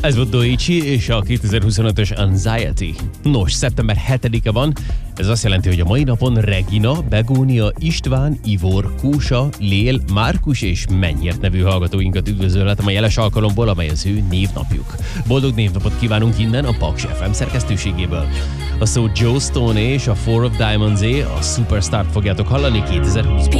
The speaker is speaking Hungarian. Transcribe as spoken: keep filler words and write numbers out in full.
Ez volt Doichi és a kétezer-huszonötös Anxiety. Nos, szeptember hetedike van, ez azt jelenti, hogy a mai napon Regina, Begónia, István, Ivor, Kósa, Lél, Márkus és Mennyért nevű hallgatóinkat üdvözölhetem a jeles alkalomból, amely az ő névnapjuk. Boldog névnapot kívánunk innen a Paks ef em szerkesztőségéből. A szó Joe Stone és a Four of Diamonds-é, a Superstar-t fogjátok hallani kétezer-húszból.